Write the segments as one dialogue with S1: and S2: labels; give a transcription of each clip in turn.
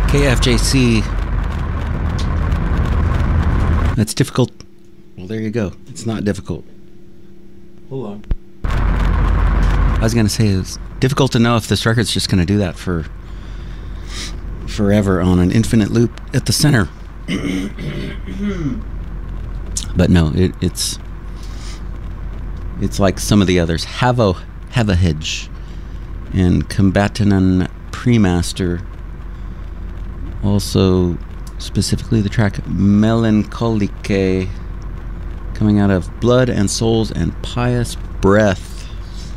S1: KFJC. That's difficult. Well, there you go. It's not difficult.
S2: Hold on.
S1: I was going to say it's difficult to know if this record's just going to do that for forever on an infinite loop at the center. But no, it's like some of the others. Have a Hedge and Combatanan Premaster. Also, specifically the track Melancholique, coming out of Blood and Souls and Pious Breath.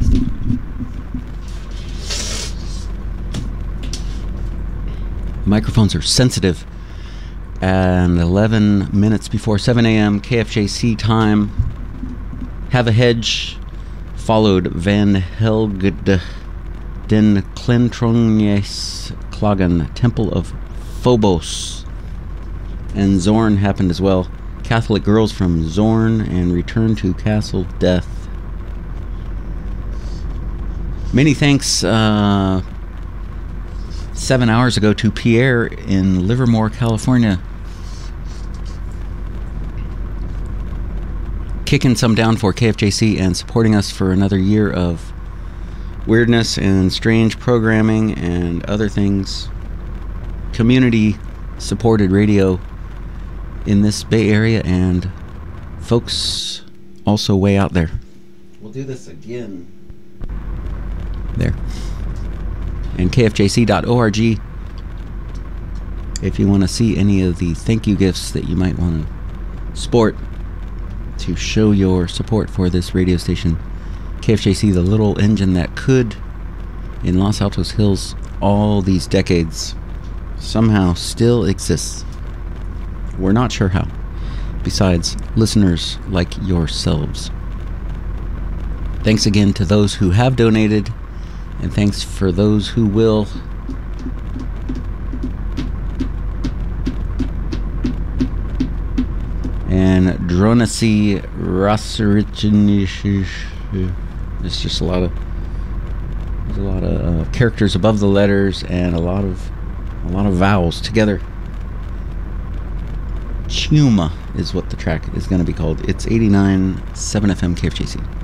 S1: Microphones are sensitive. And 11 minutes before 7 a.m. KFJC time. Have a Hedge, followed Van Helgde den Klentronjes Klagen, Temple of Phobos. And Zorn happened as well. Catholic Girls from Zorn and Return to Castle Death. Many thanks 7 hours ago to Pierre in Livermore, California. Kicking some down for KFJC and supporting us for another year of weirdness and strange programming and other things. Community supported radio in this Bay Area and folks also way out there. We'll do this again. There. And kfjc.org if you want to see any of the thank you gifts that you might want to sport to show your support for this radio station. KFJC, the little engine that could, in Los Altos Hills, all these decades, somehow still exists. We're not sure how, besides listeners like yourselves. Thanks again to those who have donated, and thanks for those who will. And Dronasi Rasaricinish. There's just a lot of characters above the letters and a lot of vowels together. Chuma is what the track is going to be called. It's 89.7 FM KFJC.